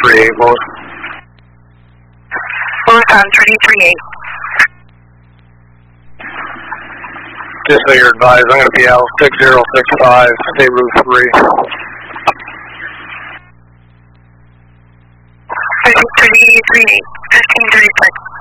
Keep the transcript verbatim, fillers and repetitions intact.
three eight, Louis. Louis on three three eight. Just so you're advised, I'm going to be out six zero six five, State Route three. three three eight, fifteen thirty-six.